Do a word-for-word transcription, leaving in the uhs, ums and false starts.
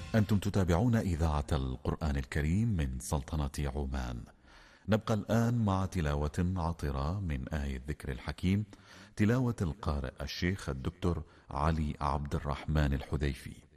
أنتم تتابعون إذاعة القرآن الكريم من سلطنة عمان. نبقى الآن مع تلاوة عطرة من آية الذكر الحكيم، تلاوة القارئ الشيخ الدكتور علي عبد الرحمن الحذيفي.